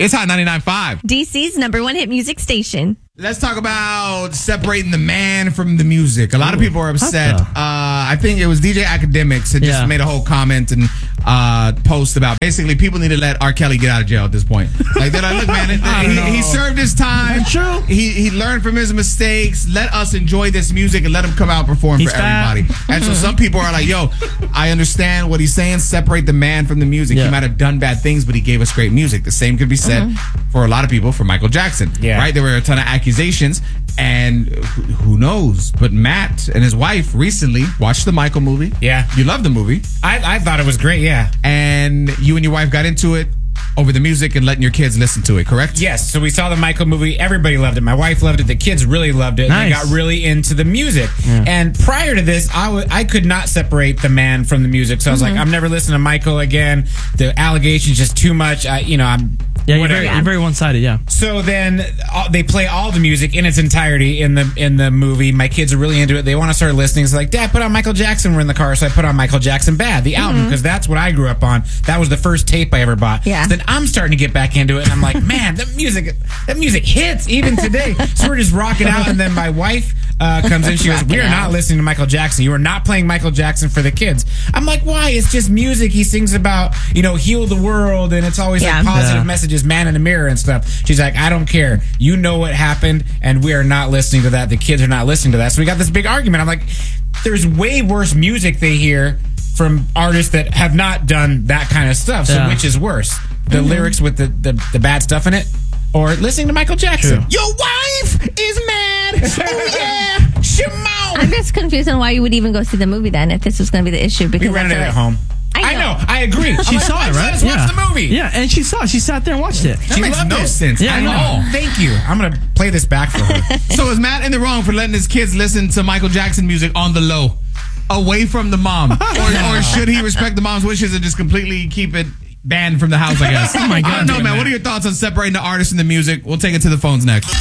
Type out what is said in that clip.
It's Hot 99.5. DC's #1 hit music station. Let's talk about separating the man from the music. A lot of people are upset. I think it was DJ Academics had just made a whole comment and post about basically people need to let R. Kelly get out of jail at this point. Like they're like, look, man, he served his time. True. He learned from his mistakes. Let us enjoy this music and let him come out and perform for everybody. And so some people are like, yo, I understand what he's saying. Separate the man from the music. He might have done bad things, but he gave us great music. The same could be said for a lot of people for Michael Jackson. Right? There were a ton of accusations, and who knows? But Matt and his wife recently watched the Michael movie. Yeah. You loved the movie. I thought it was great, yeah. And you and your wife got into it over the music and letting your kids listen to it, correct? Yes. So we saw the Michael movie. Everybody loved it. My wife loved it. The kids really loved it. Nice. They got really into the music. And prior to this, I could not separate the man from the music. So I was like, I'm never listening to Michael again. The allegations just too much. You're very one-sided, yeah. So then they play all the music in its entirety in the movie. My kids are really into it. They want to start listening. It's like, Dad, put on Michael Jackson. We're in the car, so I put on Michael Jackson Bad, the album, because that's what I grew up on. That was the first tape I ever bought. Yeah. So then I'm starting to get back into it, and I'm like, man, that music hits even today. So we're just rocking out, and then my wife comes in. She goes, we are not listening to Michael Jackson. You are not playing Michael Jackson for the kids. I'm like, why? It's just music. He sings about, heal the world, and it's always like positive messages, man in the mirror and stuff. She's like, I don't care. You know what happened, and we are not listening to that. The kids are not listening to that. So we got this big argument. I'm like, there's way worse music they hear from artists that have not done that kind of stuff. So which is worse? The lyrics with the bad stuff in it, or listening to Michael Jackson? True. Your wife is mad. Oh yeah, Shimon. I'm just confused on why you would even go see the movie then if this was going to be the issue. Because We rented it at home. I know. I agree. She saw it, right? Let's watch the movie. Yeah, and she saw it. She sat there and watched it. That makes no sense at all. Thank you. I'm going to play this back for her. So is Matt in the wrong for letting his kids listen to Michael Jackson music on the low, away from the mom? Or should he respect the mom's wishes and just completely keep it banned from the house, I guess? Oh my God. I don't know, man. What are your thoughts on separating the artist and the music? We'll take it to the phones next.